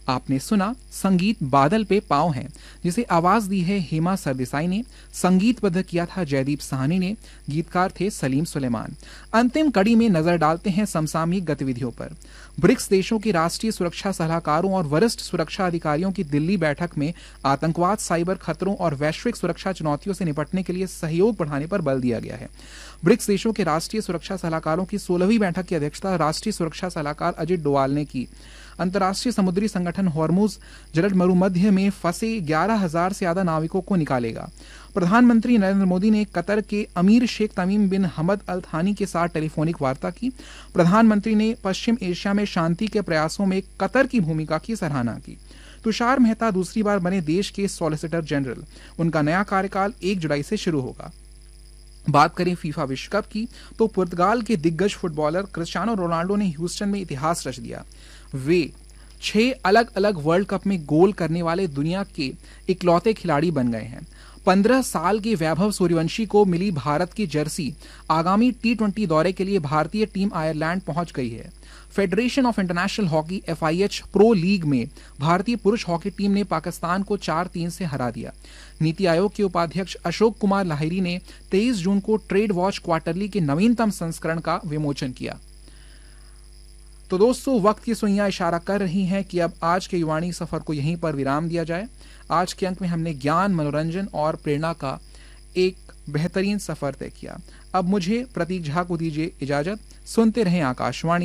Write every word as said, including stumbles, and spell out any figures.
आपने सुना संगीत बादल पे पाँव हैं, जिसे आवाज दी है हेमा सरदेसाई ने, संगीतबद्ध किया था जयदीप साहनी ने, गीतकार थे सलीम सुलेमान। अंतिम कड़ी में नजर डालते हैं समसामयिक गतिविधियों पर। ब्रिक्स देशों के राष्ट्रीय सुरक्षा सलाहकारों और वरिष्ठ सुरक्षा अधिकारियों की दिल्ली बैठक में आतंकवाद, साइबर खतरों और वैश्विक सुरक्षा चुनौतियों से निपटने के लिए सहयोग बढ़ाने पर बल दिया गया है। ब्रिक्स देशों के राष्ट्रीय सुरक्षा सलाहकारों की सोलहवीं बैठक की अध्यक्षता राष्ट्रीय सुरक्षा सलाहकार अजित डोवाल ने की। अंतर्राष्ट्रीय समुद्री संगठन हॉर्मुज जलद मरुमध्य में फंसे ग्यारह हजार से ज्यादा नाविकों को निकालेगा। प्रधानमंत्री नरेंद्र मोदी ने कतर के अमीर शेख तमीम बिन हमद अल थानी के साथ टेलीफोनिक वार्ता की। प्रधानमंत्री ने पश्चिम एशिया में शांति के प्रयासों में कतर की भूमिका की सराहना की। तुषार मेहता दूसरी बार बने देश के सॉलिसिटर जनरल। उनका नया कार्यकाल एक जुलाई से शुरू होगा। बात करें फीफा विश्व कप की तो पुर्तगाल के दिग्गज फुटबॉलर क्रिस्टियानो रोनाल्डो ने ह्यूस्टन में इतिहास रच दिया। वे छह अलग अलग वर्ल्ड कप में गोल करने वाले दुनिया के इकलौते खिलाड़ी बन गए हैं। पंद्रह साल के वैभव सूर्यवंशी को मिली भारत की जर्सी। आगामी टी ट्वेंटी दौरे के लिए भारतीय टीम आयरलैंड पहुंच गई है। Federation of international hockey F I H pro league में भारतीय पुरुष हॉकी टीम ने पाकिस्तान को चार तीन से हरा दिया। नीति आयोग के उपाध्यक्ष अशोक कुमार लाहिरी ने तेईस जून को ट्रेड वॉच क्वार्टरली के नवीनतम संस्करण का विमोचन किया। तो दोस्तों, वक्त की सुइयां इशारा कर रही हैं कि अब आज के युवाणी सफर को यहीं पर विराम दिया जाए। आज के अंक में हमने ज्ञान, मनोरंजन और प्रेरणा का एक बेहतरीन सफर तय किया। अब मुझे प्रतीक झा को दीजिए इजाजत। सुनते रहें आकाशवाणी।